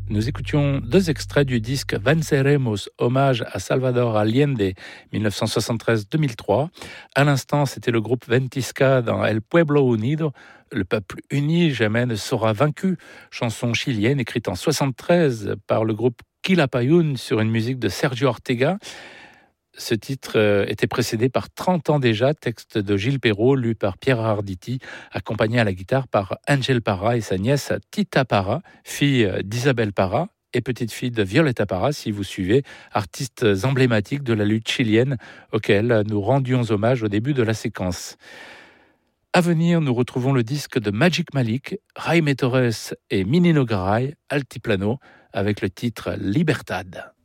Nous écoutions deux extraits du disque Venceremos, hommage à Salvador Allende, 1973-2003. À l'instant, c'était le groupe Ventisca dans El Pueblo Unido, le peuple uni jamais ne sera vaincu, chanson chilienne écrite en 73 par le groupe Quilapayún sur une musique de Sergio Ortega. Ce titre était précédé par 30 ans déjà, texte de Gilles Perrault, lu par Pierre Arditi, accompagné à la guitare par Angel Parra et sa nièce Tita Parra, fille d'Isabelle Parra et petite fille de Violeta Parra, si vous suivez, artistes emblématiques de la lutte chilienne auxquels nous rendions hommage au début de la séquence. À venir, nous retrouvons le disque de Magic Malik, Jaime Torres et Menino Garay, Altiplano, avec le titre Libertad.